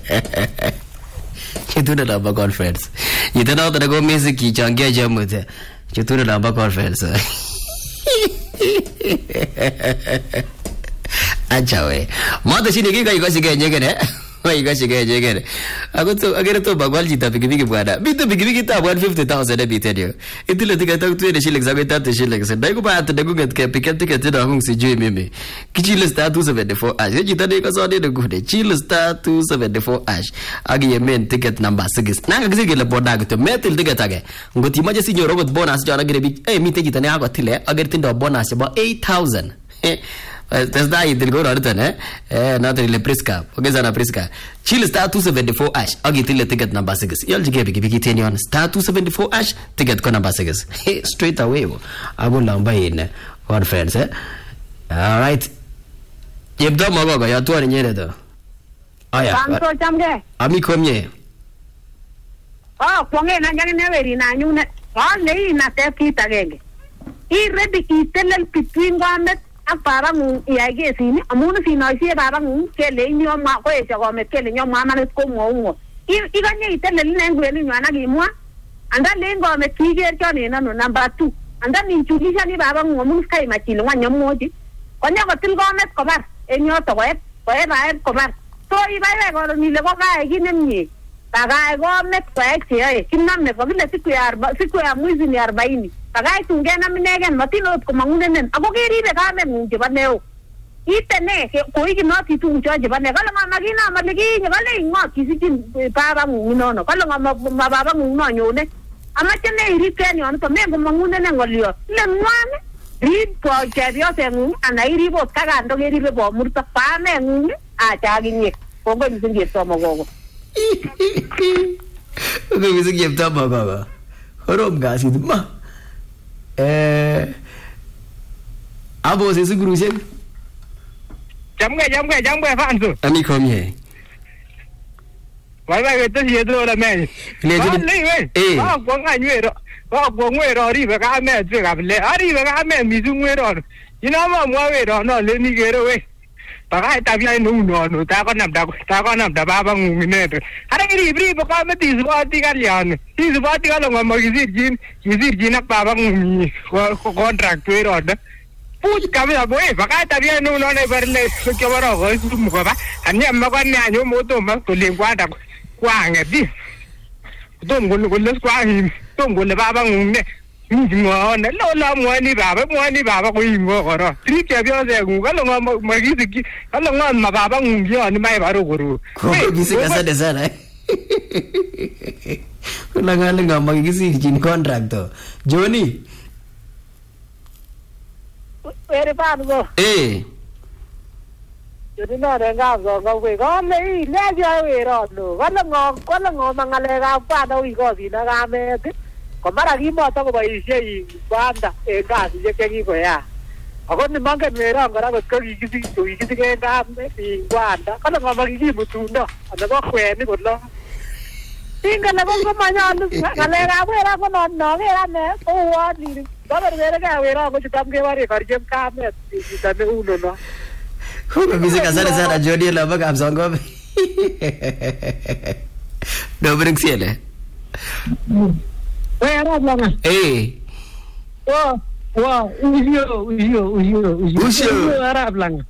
Chitune namba conference. Yitana tana go music kichangia jamute. Chitune namba conference. Acha we. Mata shini kika ikashike nyekene. Ikashike nyekene. Agoto agere to bagwal jita pikipiki bwana. Bitu pikipiki ta 150,000 na bitenyo. Itile tika ta 20 shillings ago 30 shillings. Dai ko ba ta dagu ngat piket ticket na hung si jui mimi. Kichile star 274 ash. Jita de ko so de gude. Chile star 274 ash. Agi yemen ticket number 6. Nanga kizige le bodag to metil ticket age. Ngoti maje sinyo robot bonus jara gire bi. Mi te jita ne ago tile ager tindo bonus ba 8,000. Tesda idil go rartan natri le priska ogeza na priska Chile star 274 ash agi tile ticket number 6 yal jige bigi tenyon star 274 ash ticket ko number 6 straight away ago lamba in conference all right yebdo mogogo ya tuani nyere do aya Santo chamge ami komye ponge na jani ne veri na nyune nei na te kita genge I ready itelel between gamet para ngung iage sini amun sino isi para ngung kele nyo ma ko e jago me kele nyo ma na ko ngo iganye itele ne ngwe nyana gimwa anda lengo me tige choni na no number 2 anda ni chulisha ni baba ngung mun kai ma chilo wa nyamoji konya ko til go met ko bar enyo to ko ba ko bar to I ba go ni le go ga gi nemni taga go met ko e che kinna me ko le siku ya mwezi ni 40 Tagai tungena minegen matino ko mangunen ako kiri be ka men jibaneo itene ko iki no ti tu jo jibane kala magina maligi ngale ngo kisikin para nguno no kala mababa nguno nyone amachene irikeni on to mengo mangunen ngolio le mwane ri po jerio sengu ana iri bo kaga ndo geri be bo murta pa mengu a jagi ni ko go ngi to mogogo ko ngi to mogogo horom gasi ma abo se siguru sen jamge fansu ami komye wai to yedo la me le we ko nganyero ri be ka me tse ka le ari be ka me mi su ngwero ina ma mwa we ro no le ni gero we Pakai tapi ai no ta ko nam da baba ngune to ara iri ba ka me ti subati ka lian ti subati ka lo ma gizir jin na baba ngumi ko contract we ro da puj ka me boy pakai tapi ai no ne berle ke baro ko su mu ko ba anya ma ko ne anyo mo to ma to le kwa da kwa nge di to ngul le kwa hi to ngul baba ngune Mo ne lo mo ni baba ko mo ko ro tri ke bio se ngu ka lo ma gi ki ka lo ma baba ngu yo ni mai ba ro guru ko bisi ka sa de sa na la ngale ma gi si jin contract to Johnny ere pa go Johnny no re ga go we go le ja we ro no ka lo mangale ga pa do I go bi na ga me Komara gimo to ko baishe banda kasi je ke ko ya ako ni manga mera ngara ko gisi ke ga me banda kala ngama gisi butundo ana ko kweni ko lo tinga na ko manya nu ngale ga wera ko no wera me ko wa ni ba wera ga wera ko tam ke wari karjem ka me ta me uno no ko bisi ka sana Jody la ba kam songo do brinxiele Where langa? Wow, uyo Arab langa.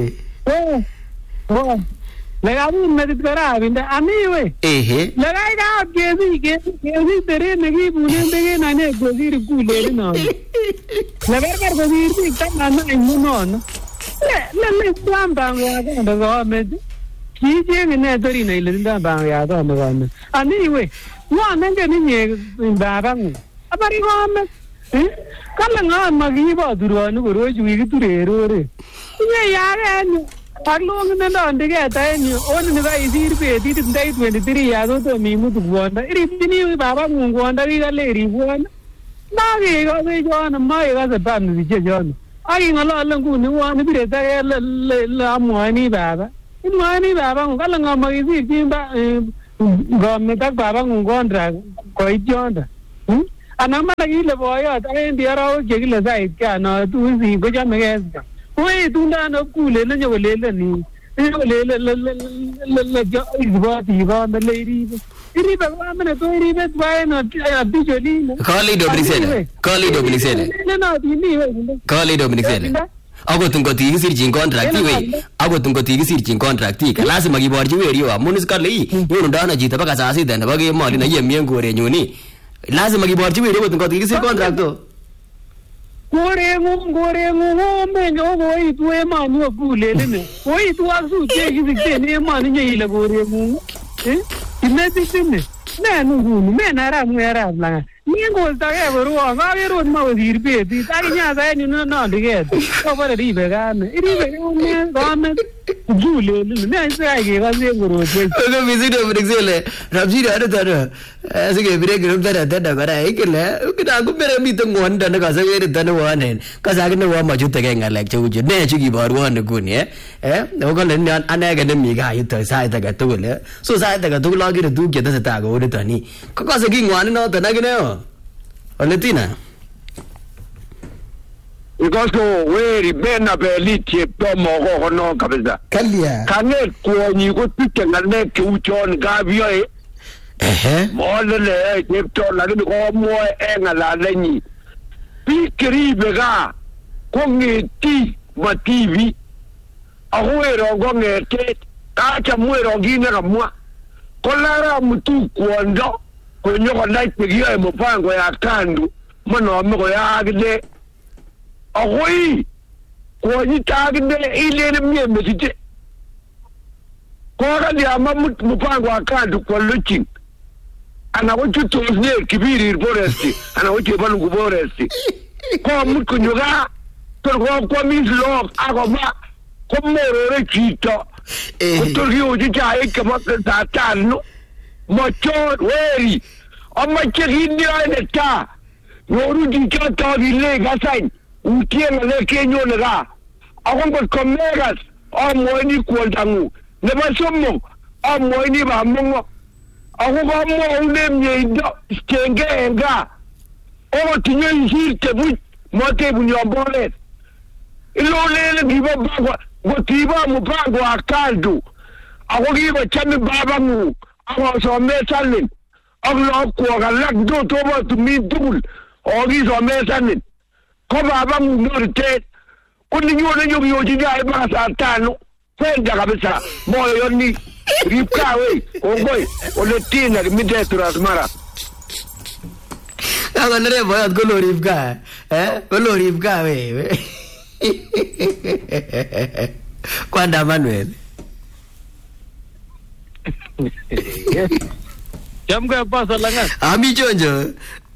Lagami medit kara binda ami we. Lagai da gezi tere nagi bune dege nane gozir kule no. Lagar kar gozir ti tak nana no. Le plan bang ya da go med. Ki je ne tori nei le da bang ya da no go. Ami we. Wa nenge ni babang abari ngam kala ngam magi ba duro no ro ju gi turero re ye ya re paglo ne no ndege ta ni on ni ga isir pe ti dai 23 ya do to mi mu du gonda iri ni babang gonda ri ga le ri gonda na ge ga se jo na ma ga sa ban ni je jo ai ngalo lan ku ni wa ni bi re ta la mo ni baba ni baba kala ngam magi sir ti ba Gome tak baba ngondra ko ijonda anama lagi le boyo ta ndia ro ke le sai ka no tu si ko ja me ga we tu nda no ku le no le ni Kali Dominicele. Akot ngot ikisirchin contract iwe akot ngot ikisirchin contract lazima kiborchi weri amun iskale nyorundo chito baka saa sita nebo kemoli na yemi en korenyun lazima kiborchi weri akot ngot ikisir contract korengung menyo koitu emoni okulelene koitu asute kisikten emoni nyeile korengung imetitine menungunu menarab langa Ningoldake korwa kakerot makosir betit akinyasa en yun nondiket kobore ribe kamet kulelene neisikai kekose korotwek Oke mising Dominicele rapsiri anitano sikebire kirumtana kora ikele kumere mite ngwonindo nekase werito newonen kase akine wamachuteke ng'alek cheuchu ne chukiborwon nguni okole anege nemi gaa yuto sait age tugul so sait age tugul akere tuguk chetesetai kounitoni kokase king'waninoton akine Oletina Ikosko weri bena belit chepto moko kono kabisa. Kalia. Kanget kuonyi kutike ngane kiuchon kabioe. Molele chepto lakini kwa moe ngalanenyi. Pikiribe ka kongeti ma TV. Ahuero ngongete kacha mwero ngine kamwa. Kolara mtu kuondo kwenye konai pigio mpango ya kandu mano mko ya agde. Ahoy kuonyi tagde ile ni myembe tite kwa kadi ama mpango wa kandu kwa luchi ana wuchu tuzne kibiri foresti ana wuchu balu foresti kwa mtu nyuga kwa mislo agoma kwa morore chito kutoki uji chae kama tatano mocho weri ama chekini ane ta yoru jicho tagile gasain Utieng le kenyo le ga akon ko megas o moini kwontangu ne basomo o moini ba mongo ako ko mo ule myedo skenge enga o tinye yirte bu mote bu nyombole ilo le bibo bago go tiba mu bago akaldu ako giba chami baba mu ako so mesalin ako ko ga lak do to ba tu mi dul o gi so mesalin Ko baba mnorite kuninyola yoyoji ya basa tano kwenda kabisa moyo yoni ripka we ogoy oletina mide transmara Ako nere boyot kolo ripka kolo ripka we Kwanda Manuel Jamga pasa langan Ami chonjo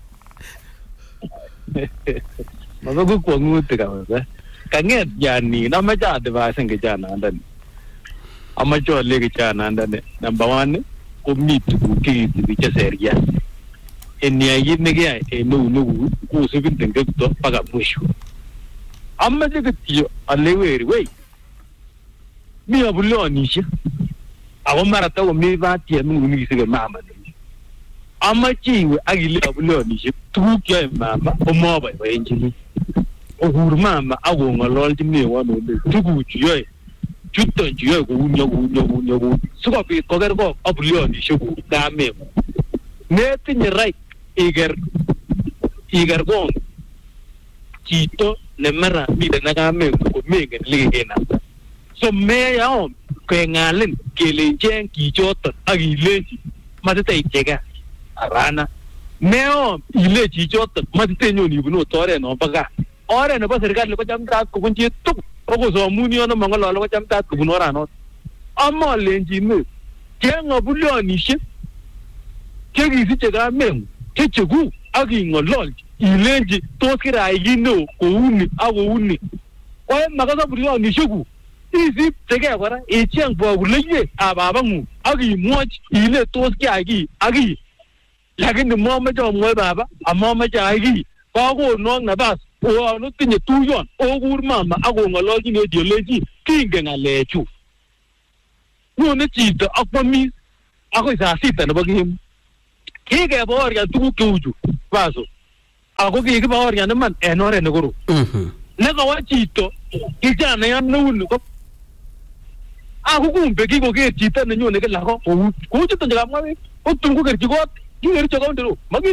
Mago ko ngute kabisa kanget yani na maja advice nge jana ndani amajo lege jana ndani number 1 ko meet ku ki bicha seria enia yinege no ku sebin tenge to paga mwisho amma je gtiyo aleweri we mi abulo nisha awo marata wo mi ba tie mu ni sige mama amma chiwe agile abulo nisha tu ke mama o mo ba enjini Ohur mama ago ngolol jimi wano tugu juye jutto juye ko unyo suko bi ko ger ko abulio ni shugu dame ne tinye right iger gon chito le mara mi de naga me ko mege lige na so me ya on ko ngalin kele jen ki joto agileji matete ikega arana me on ile ji joto matete nyoni buno tore no baga Ore ne ba serikali ko jamta ko kunji tuk ko so muni ono mangolo ko jamta ko bunora no amma lenji ne kengo bulioni shi kegi si tega mem kechegu agi ngolol ilenji to kira igino ko uni awo uni ko magaza bulioni shugu isi tega kwara e chiang bo guleye ababangu agi moch ile to agi lakini mo majo mo baba amma maja agi ko no na bas o no tinye tuyon o gur mama ago ngologi ne diology kinge ngalechu no chito akwa ako isa sita na bagim kige bor ya tugu kuju baso ako kige bor ya man enore ne guru ne ko wa chito kijana ya nunu ko Ako kumbe kikoker chito nenyone kila ko kou chuton chekamwa bik. Otun kokerchi kot kikerchi county road.